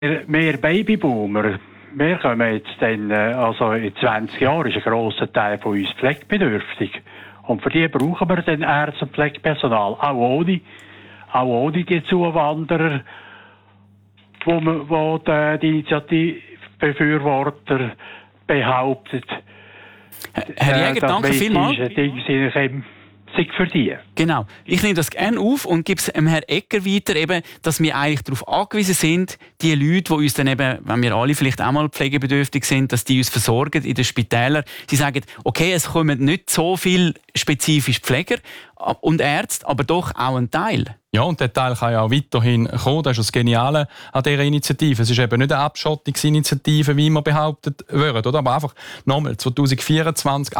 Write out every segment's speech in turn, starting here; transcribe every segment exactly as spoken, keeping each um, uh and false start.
Wir Babyboomer, wir kommen jetzt dann, also in zwanzig Jahren ist ein grosser Teil von uns pflegebedürftig. Und für die brauchen wir dann Ärzte und Pflegepersonal, auch ohne, auch ohne die Zuwanderer, wo, man, wo die, die Initiativbefürworter behauptet, Herr Jäger, danke vielmals. Sich für die. Genau. Ich nehme das gerne auf und gebe es Herrn Egger weiter, eben, dass wir eigentlich darauf angewiesen sind, die Leute, die uns dann eben, wenn wir alle vielleicht auch mal pflegebedürftig sind, dass die uns versorgen in den Spitälern. Sie sagen, okay, es kommen nicht so viele spezifische Pfleger und Ärzte, aber doch auch ein Teil. Ja, und der Teil kann ja auch weiterhin kommen. Das ist das Geniale an dieser Initiative. Es ist eben nicht eine Abschottungsinitiative, wie immer behauptet wird, oder? Aber einfach nochmal, zwanzig vierundzwanzig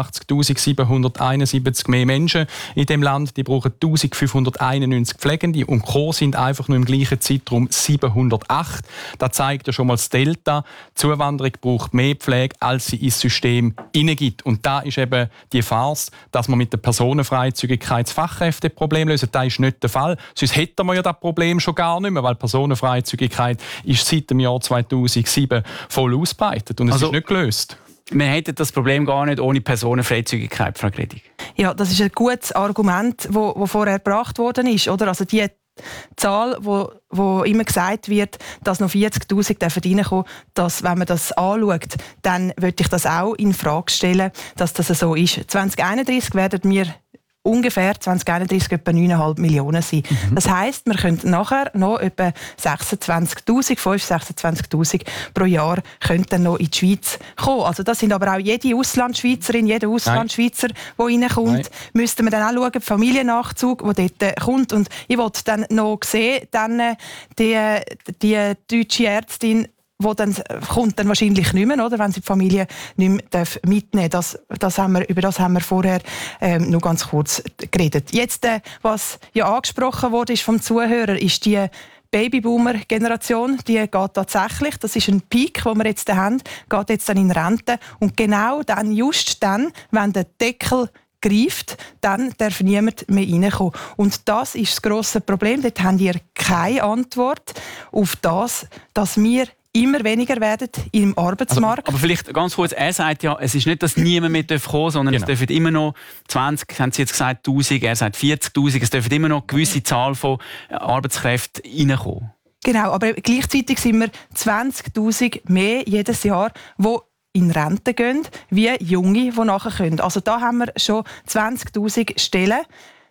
achtundachtzigtausendsiebenhunderteinundsiebzig mehr Menschen in dem Land. Die brauchen eintausendfünfhunderteinundneunzig Pflegende und Co. sind einfach nur im gleichen Zeitraum siebenhundertacht. Das zeigt ja schon mal das Delta. Die Zuwanderung braucht mehr Pflege, als sie ins System hineingibt. Und da ist eben die Farce, dass man mit der Personenfreizügigkeit das Fachkräfteproblem lösen. Das ist nicht der Fall. Sonst hätten wir ja das Problem schon gar nicht mehr, weil Personenfreizügigkeit ist seit dem Jahr zweitausendsieben voll ausgebreitet und es also, ist nicht gelöst. Wir hätten das Problem gar nicht ohne Personenfreizügigkeit, Frau Gredig. Ja, das ist ein gutes Argument, das wo, wo vorher gebracht worden ist. Oder? Also die Zahl, wo, wo immer gesagt wird, dass noch vierzigtausend reinkommen, dass, wenn man das anschaut, dann würde ich das auch in Frage stellen, dass das so ist. zwanzig einunddreißig werden wir ungefähr zwanzig einunddreißig etwa neun Komma fünf Millionen sein. Mhm. Das heisst, wir können nachher noch etwa sechsundzwanzigtausend, fünfzig, sechsundzwanzigtausend pro Jahr könnten noch in die Schweiz kommen. Also das sind aber auch jede Auslandschweizerin, jeder Auslandschweizer, der reinkommt. Nein. Müssten wir dann auch schauen, den Familiennachzug, der dort äh, kommt. Und ich wollte dann noch sehen, dann, äh, die, die deutsche Ärztin, wo dann kommt dann wahrscheinlich nicht mehr, oder, wenn sie die Familie nicht mehr mitnehmen darf. Das, das haben wir, über das haben wir vorher ähm, noch ganz kurz geredet. Jetzt, äh, was ja angesprochen wurde ist vom Zuhörer, ist die Babyboomer-Generation, die geht tatsächlich, das ist ein Peak, den wir jetzt haben, geht jetzt dann in Rente. Und genau dann, just dann, wenn der Deckel greift, dann darf niemand mehr reinkommen. Und das ist das grosse Problem. Dort habt ihr keine Antwort auf das, dass wir immer weniger werden im Arbeitsmarkt. Also, aber vielleicht ganz kurz, er sagt ja, es ist nicht, dass niemand mehr kommen darf, sondern genau. Es dürfen immer noch zwanzig, haben Sie jetzt gesagt, tausend, er sagt vierzigtausend, es dürfen immer noch eine gewisse Zahl von Arbeitskräften reinkommen. Genau, aber gleichzeitig sind wir zwanzigtausend mehr jedes Jahr, die in Rente gehen, wie Junge, die nachher können. Also da haben wir schon zwanzigtausend Stellen,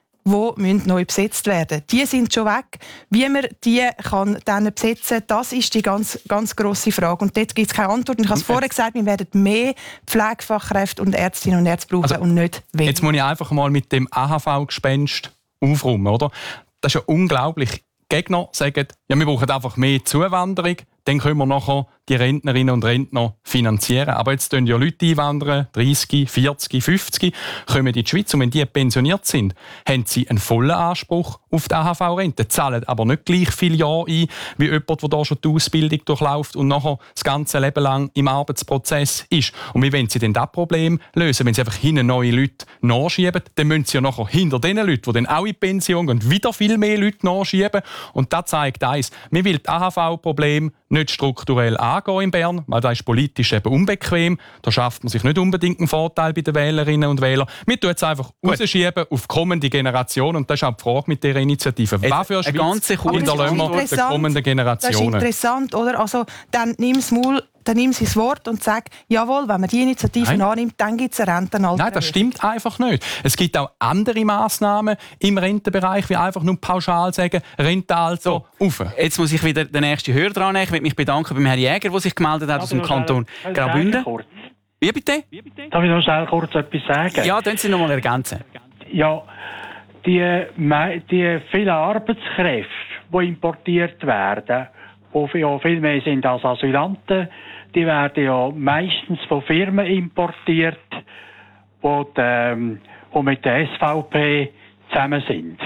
die neu besetzt werden. Die sind schon weg. Wie man die kann dann besetzen kann, das ist die ganz, ganz grosse Frage. Und dort gibt es keine Antwort. Und ich habe es vorher gesagt, wir werden mehr Pflegefachkräfte und Ärztinnen und Ärzte brauchen also, und nicht weniger. Jetzt muss ich einfach mal mit dem A H V-Gespenst aufräumen, oder? Das ist ja unglaublich. Gegner sagen, ja, wir brauchen einfach mehr Zuwanderung, dann können wir nachher die Rentnerinnen und Rentner finanzieren. Aber jetzt tun ja Leute einwandern, dreissig, vierzig, fünfzig, kommen in die Schweiz und wenn die pensioniert sind, haben sie einen vollen Anspruch auf die A H V-Rente, zahlen aber nicht gleich viele Jahre ein, wie jemand, der da schon die Ausbildung durchläuft und nachher das ganze Leben lang im Arbeitsprozess ist. Und wie wollen sie denn das Problem lösen? Wenn sie einfach hinten neue Leute nachschieben, dann müssen sie ja nachher hinter den Leuten, die dann auch in die Pension gehen, wieder viel mehr Leute nachschieben. Und das zeigt eins, wir wollen das A H V-Problem nicht strukturell angehen in Bern, weil das ist politisch eben unbequem. Da schafft man sich nicht unbedingt einen Vorteil bei den Wählerinnen und Wählern. Wir tun es einfach rausschieben auf kommende Generationen. Und das ist auch die Frage mit dieser Initiative. Was für eine Schweiz hinterlassen wir den kommenden Generationen? Das ist interessant, oder? Also, dann nimm das Maul, dann nimm sie das Wort und sag, jawohl, wenn man die Initiative Nein. annimmt, dann gibt es eine Rentenalter. Nein, das stimmt einfach nicht. Es gibt auch andere Massnahmen im Rentenbereich, wie einfach nur pauschal sagen, Rentenalter so, auf. Jetzt muss ich wieder den nächsten Hörer dran nehmen. Ich möchte mich bedanken beim Herrn Jäger, der sich gemeldet hat aus dem Kanton Graubünden. Wie bitte? Darf ich noch schnell kurz etwas sagen? Ja, können Sie noch mal ergänzen. Ja, die, die vielen Arbeitskräfte, die importiert werden, die ja viel mehr sind als Asylanten, die werden ja meistens von Firmen importiert, die, die, die mit der S V P zusammen sind.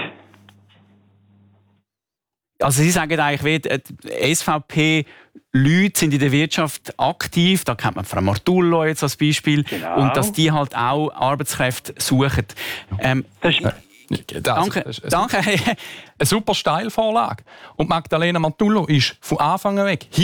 Also Sie sagen eigentlich, die S V P-Leute sind in der Wirtschaft aktiv, da kennt man Frau Martullo jetzt als Beispiel, genau. Und dass die halt auch Arbeitskräfte suchen. Ähm, das ist Danke. Also, Danke. Eine super Steilvorlage. Und Magdalena Martullo ist von Anfang an weg